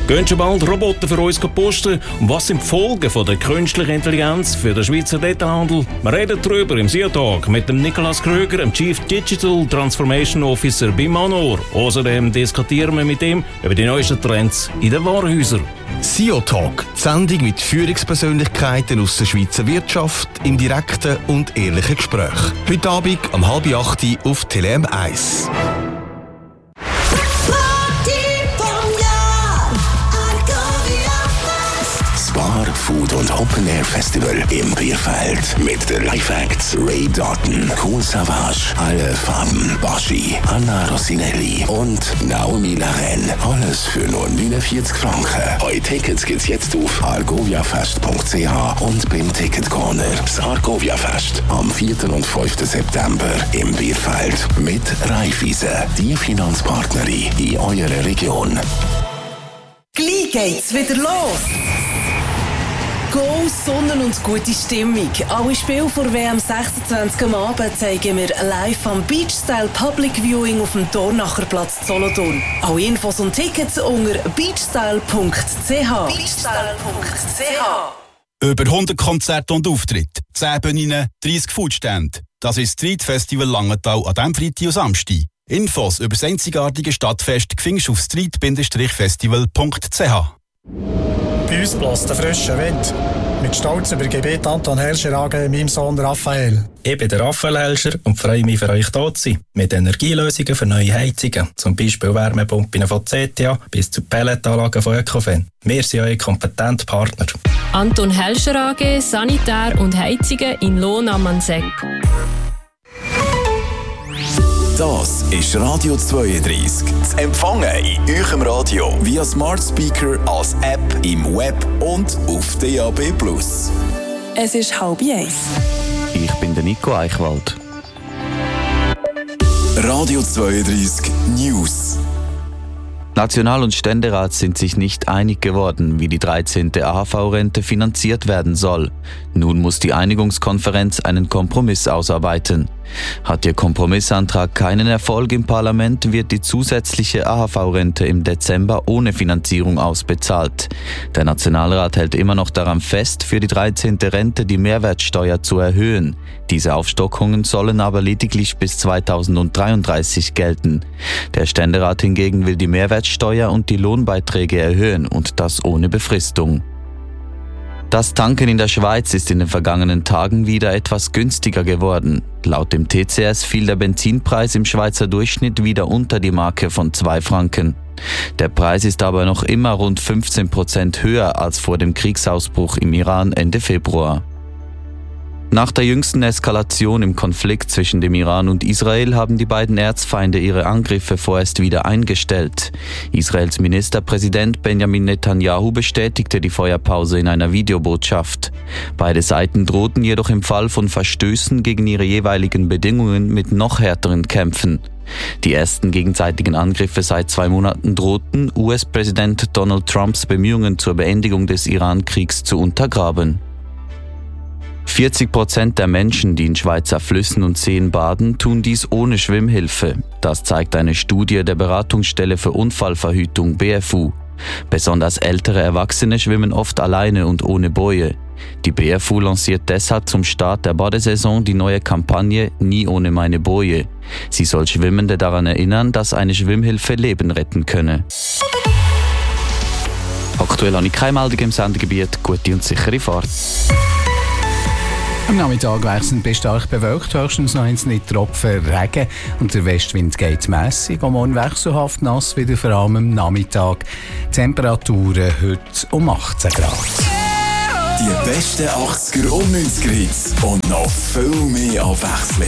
Gehen schon bald Roboter für uns posten? Und was sind die Folgen von der künstlichen Intelligenz für den Schweizer Detailhandel? Wir reden darüber im SIA-Talk mit dem Nicolas Kröger, dem Chief Digital Transformation Officer bei Manor. Außerdem diskutieren wir mit ihm über die neuesten Trends in den Warenhäusern. SIA-Talk, die Sendung mit Führungspersönlichkeiten aus der Schweizer Wirtschaft im direkten und ehrlichen Gespräch. Heute Abend um 7:30 auf Tele 1. Bar, Food und Open Air Festival im Bierfeld mit den Live-Acts Ray Doughton, Kool Savas, Alle Farben, Baschi, Anna Rossinelli und Naomi Laren. Alles für nur 49 Franken. Heute Tickets gibt's jetzt auf argoviafest.ch und beim Ticket Corner. Das Argovia Fest am 4. und 5. September im Bierfeld mit Raiffeisen, die Finanzpartnerin in eurer Region. Gleich geht's wieder los. Goal, Sonne und gute Stimmung. Alle Spiele vor WM 26 am Abend zeigen wir live am Beachstyle Public Viewing auf dem Dornacherplatz Solothurn. Alle Infos und Tickets unter beachstyle.ch. Über 100 Konzerte und Auftritte, 10 Bühnen, 30 Foodstände. Das ist das Street Festival Langenthal an diesem Freitag und Samstag. Infos über das einzigartige Stadtfest findest du auf street-festival.ch. Bei uns bläst der frische Wind. Mit Stolz übergebe ich Anton Helscher AG meinem Sohn Raphael. Ich bin der Raphael Helscher und freue mich, für euch da zu sein. Mit Energielösungen für neue Heizungen, zum Beispiel Wärmepumpen von CTA bis zu Pelletanlagen von Ecofin. Wir sind eure kompetenten Partner. Anton Helscher AG, Sanitär und Heizungen in Lohn am Mansegg. Das ist Radio 32. Zu empfangen in eurem Radio via Smart Speaker, als App, im Web und auf DAB+. Es ist 12:30. Ich bin der Nico Eichwald. Radio 32 News. National- und Ständerat sind sich nicht einig geworden, wie die 13. AHV-Rente finanziert werden soll. Nun muss die Einigungskonferenz einen Kompromiss ausarbeiten. Hat Ihr Kompromissantrag keinen Erfolg im Parlament, wird die zusätzliche AHV-Rente im Dezember ohne Finanzierung ausbezahlt. Der Nationalrat hält immer noch daran fest, für die 13. Rente die Mehrwertsteuer zu erhöhen. Diese Aufstockungen sollen aber lediglich bis 2033 gelten. Der Ständerat hingegen will die Mehrwertsteuer und die Lohnbeiträge erhöhen und das ohne Befristung. Das Tanken in der Schweiz ist in den vergangenen Tagen wieder etwas günstiger geworden. Laut dem TCS fiel der Benzinpreis im Schweizer Durchschnitt wieder unter die Marke von 2 Franken. Der Preis ist aber noch immer rund 15% höher als vor dem Kriegsausbruch im Iran Ende Februar. Nach der jüngsten Eskalation im Konflikt zwischen dem Iran und Israel haben die beiden Erzfeinde ihre Angriffe vorerst wieder eingestellt. Israels Ministerpräsident Benjamin Netanyahu bestätigte die Feuerpause in einer Videobotschaft. Beide Seiten drohten jedoch im Fall von Verstößen gegen ihre jeweiligen Bedingungen mit noch härteren Kämpfen. Die ersten gegenseitigen Angriffe seit 2 Monaten drohten, US-Präsident Donald Trumps Bemühungen zur Beendigung des Iran-Kriegs zu untergraben. 40% der Menschen, die in Schweizer Flüssen und Seen baden, tun dies ohne Schwimmhilfe. Das zeigt eine Studie der Beratungsstelle für Unfallverhütung BFU. Besonders ältere Erwachsene schwimmen oft alleine und ohne Boje. Die BFU lanciert deshalb zum Start der Badesaison die neue Kampagne Nie ohne meine Boje. Sie soll Schwimmende daran erinnern, dass eine Schwimmhilfe Leben retten könne. Aktuell habe ich keine Meldung im Sendegebiet. Gute und sichere Fahrt. Am Nachmittag wechselnd bis stark bewölkt, höchstens noch einzelne Tropfen Regen und der Westwind geht mässig. Am Morgen wechselhaft nass, wieder vor allem am Nachmittag. Temperaturen heute um 18 Grad. Die besten 80er und 90er Hits und noch viel mehr Abwechslung.